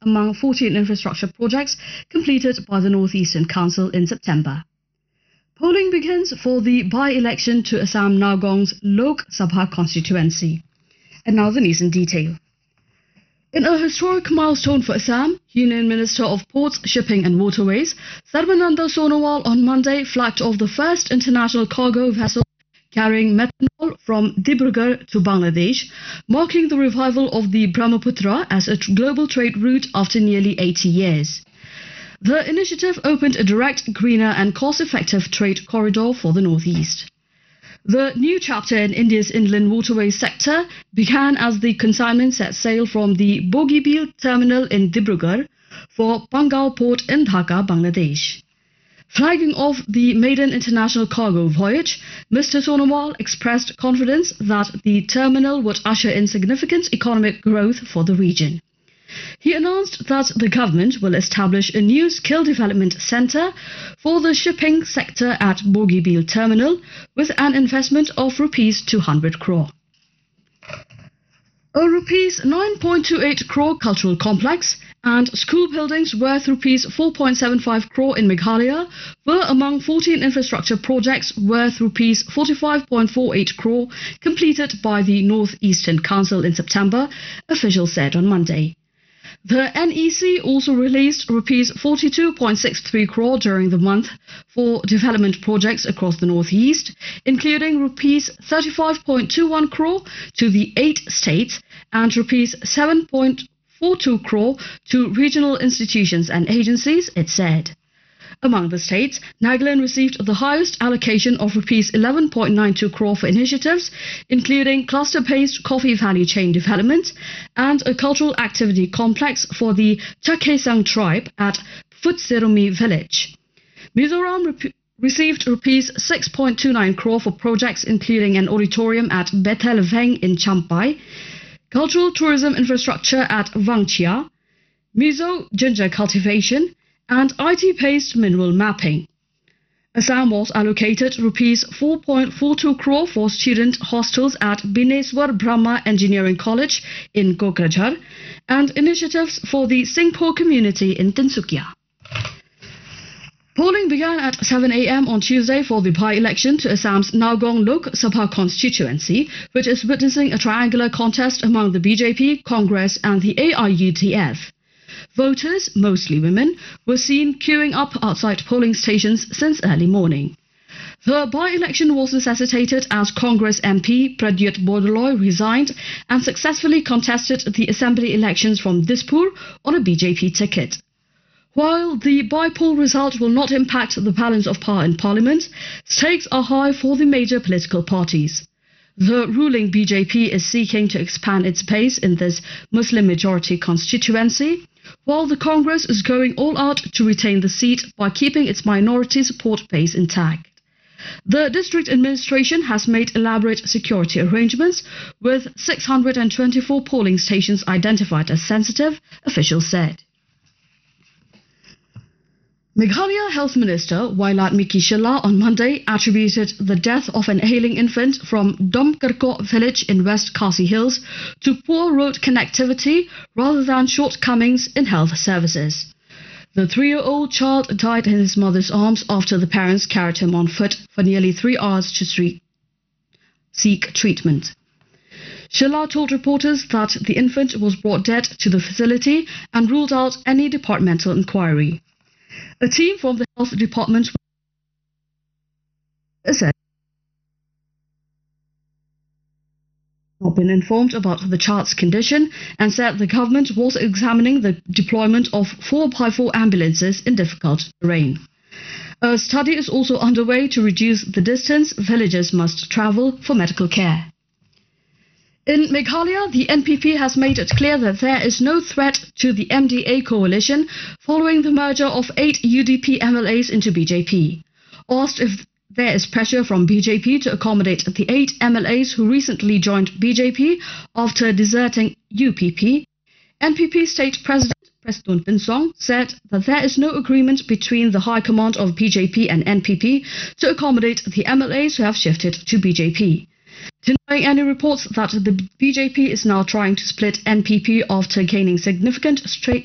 among 14 infrastructure projects completed by the North Eastern Council in September. Polling begins for the by-election to Assam Nowgong's Lok Sabha constituency. And now the news in detail. In a historic milestone for Assam, Union Minister of Ports, Shipping and Waterways, Sarbananda Sonowal on Monday flagged off the first international cargo vessel carrying methanol from Dibrugarh to Bangladesh, marking the revival of the Brahmaputra as a global trade route after nearly 80 years. The initiative opened a direct, greener and cost-effective trade corridor for the Northeast. The new chapter in India's inland waterways sector began as the consignment set sail from the Bogibeel terminal in Dibrugarh for Pangal port in Dhaka, Bangladesh. Flagging off the maiden international cargo voyage, Mr. Sonowal expressed confidence that the terminal would usher in significant economic growth for the region. He announced that the government will establish a new skill development centre for the shipping sector at Bogibeel terminal with an investment of Rs 200 crore. A Rs 9.28 crore cultural complex and school buildings worth Rs 4.75 crore in Meghalaya were among 14 infrastructure projects worth Rs 45.48 crore completed by the North Eastern Council in September, officials said on Monday. The NEC also released Rs 42.63 crore during the month for development projects across the Northeast, including Rs 35.21 crore to the 8 states and Rs 7.42 crore to regional institutions and agencies, it said. Among the states, Nagaland received the highest allocation of Rs 11.92 crore for initiatives, including cluster-based coffee value chain development and a cultural activity complex for the Chakhesang tribe at Phutserumi village. Mizoram received Rs 6.29 crore for projects including an auditorium at Bethel Veng in Champai, cultural tourism infrastructure at Wangchia, Mizo ginger cultivation, and IT-based mineral mapping. Assam was allocated Rs 4.42 crore for student hostels at Bineswar Brahma Engineering College in Kokrajhar and initiatives for the Singpho community in Tinsukia. Polling began at 7 a.m. on Tuesday for the by-election to Assam's Nowgong Lok Sabha constituency, which is witnessing a triangular contest among the BJP, Congress and the AIUDF. Voters, mostly women, were seen queuing up outside polling stations since early morning. The by-election was necessitated as Congress MP Pradyut Bodoloy resigned and successfully contested the assembly elections from Dispur on a BJP ticket. While the by-poll result will not impact the balance of power in parliament, stakes are high for the major political parties. The ruling BJP is seeking to expand its base in this Muslim-majority constituency, while the Congress is going all out to retain the seat by keeping its minority support base intact. The district administration has made elaborate security arrangements, with 624 polling stations identified as sensitive, officials said. Meghalaya Health Minister Wailat Miki Shilla on Monday attributed the death of an ailing infant from Domkarko village in West Khasi Hills to poor road connectivity rather than shortcomings in health services. The 3-year-old child died in his mother's arms after the parents carried him on foot for nearly 3 hours to seek treatment. Shilla told reporters that the infant was brought dead to the facility and ruled out any departmental inquiry. A team from the health department said not been informed about the child's condition and said the government was examining the deployment of 4x4 ambulances in difficult terrain. A study is also underway to reduce the distance villagers must travel for medical care. In Meghalaya, the NPP has made it clear that there is no threat to the MDA coalition following the merger of 8 UDP MLAs into BJP. Asked if there is pressure from BJP to accommodate the 8 MLAs who recently joined BJP after deserting UPP, NPP State President Prestun Pinsong said that there is no agreement between the High Command of BJP and NPP to accommodate the MLAs who have shifted to BJP. Denying any reports that the BJP is now trying to split NPP after gaining significant